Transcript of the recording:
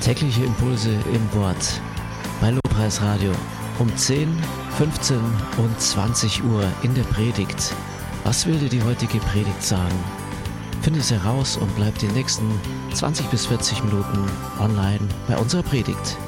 Tägliche Impulse im Wort bei Lobpreis Radio um 10, 15 und 20 Uhr in der Predigt. Was will dir die heutige Predigt sagen? Finde es heraus und bleib die nächsten 20 bis 40 Minuten online bei unserer Predigt.